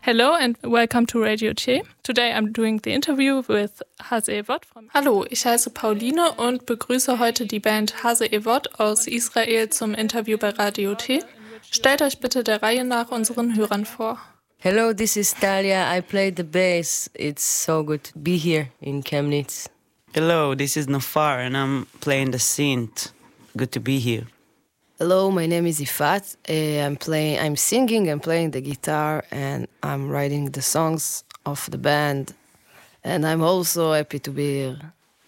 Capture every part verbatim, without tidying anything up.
Hello and welcome to Radio T. Today I'm doing the interview with Hase Evod. Hallo, ich heiße Pauline und begrüße heute die Band Hase Evod aus Israel zum Interview bei Radio T. Stellt euch bitte der Reihe nach unseren Hörern vor. Hello, this is Talia. I play the bass. It's so good to be here in Chemnitz. Hello, this is Nofar and I'm playing the synth. Good to be here. Hello, my name is Ifat. Uh, I'm playing, I'm singing and playing the guitar, and I'm writing the songs of the band. And I'm also happy to be here.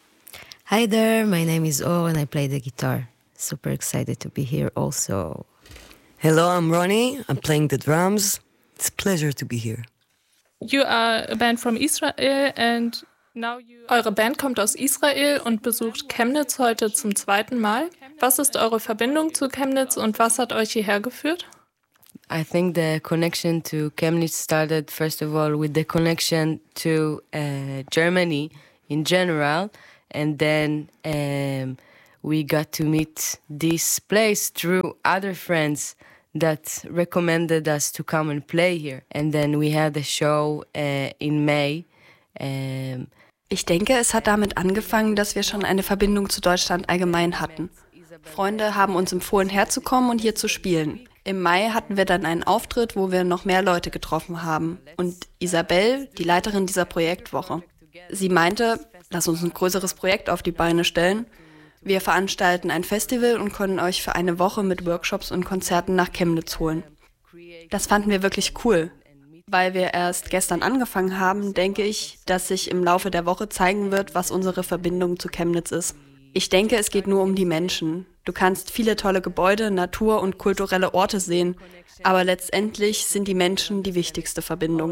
Hi there, my name is O and I play the guitar. Super excited to be here also. Hello, I'm Ronnie. I'm playing the drums. It's a pleasure to be here. You are a band from Israel and now you... Eure Band kommt aus Israel und besucht Chemnitz heute zum zweiten Mal. Was ist eure Verbindung zu Chemnitz und was hat euch hierher geführt? I think the connection to Chemnitz started, first of all, with the connection to uh, Germany in general. And then um, we got to meet this place through other friends that recommended us to come and play here. And then we had a show uh, in May. Um, Ich denke, es hat damit angefangen, dass wir schon eine Verbindung zu Deutschland allgemein hatten. Freunde haben uns empfohlen, herzukommen und hier zu spielen. Im Mai hatten wir dann einen Auftritt, wo wir noch mehr Leute getroffen haben. Und Isabel, die Leiterin dieser Projektwoche. Sie meinte, lass uns ein größeres Projekt auf die Beine stellen. Wir veranstalten ein Festival und können euch für eine Woche mit Workshops und Konzerten nach Chemnitz holen. Das fanden wir wirklich cool. Weil wir erst gestern angefangen haben, denke ich, dass sich im Laufe der Woche zeigen wird, was unsere Verbindung zu Chemnitz ist. Ich denke, es geht nur um die Menschen. Du kannst viele tolle Gebäude, Natur und kulturelle Orte sehen, aber letztendlich sind die Menschen die wichtigste Verbindung.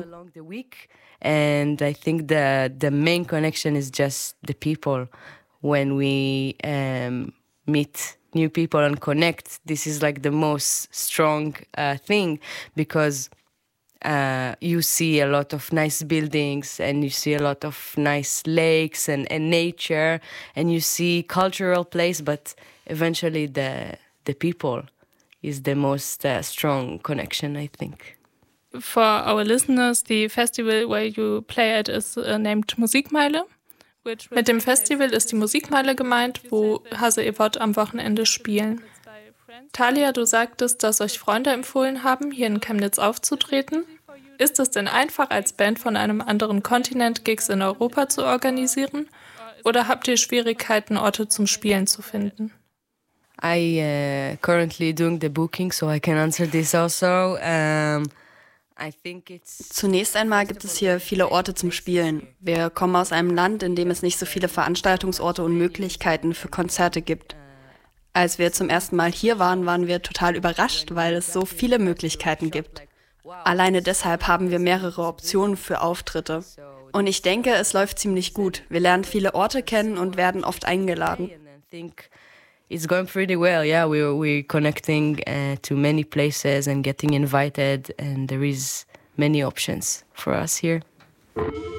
And I think the the main connection is just the people. When we um, meet new people and connect, this is like the most strong uh, thing because Uh, you see a lot of nice buildings and you see a lot of nice lakes and, and nature and you see cultural place, but eventually the the people is the most uh, strong connection, I think. For our listeners, the festival where you play at is uh, named Musikmeile. Mit dem Festival ist die Musikmeile gemeint, wo Hase Evod am Wochenende spielen. Talia, du sagtest, dass euch Freunde empfohlen haben, hier in Chemnitz aufzutreten. Ist es denn einfach, als Band von einem anderen Kontinent Gigs in Europa zu organisieren? Oder habt ihr Schwierigkeiten, Orte zum Spielen zu finden? I uh, currently doing the booking, so I can answer this also. Um, I think it's Zunächst einmal gibt es hier viele Orte zum Spielen. Wir kommen aus einem Land, in dem es nicht so viele Veranstaltungsorte und Möglichkeiten für Konzerte gibt. Als wir zum ersten Mal hier waren, waren wir total überrascht, weil es so viele Möglichkeiten gibt. Alleine deshalb haben wir mehrere Optionen für Auftritte. Und ich denke, es läuft ziemlich gut. Wir lernen viele Orte kennen und werden oft eingeladen. It's going pretty well, yeah. We're, we're connecting uh, to many places and getting invited and there is many options for us here.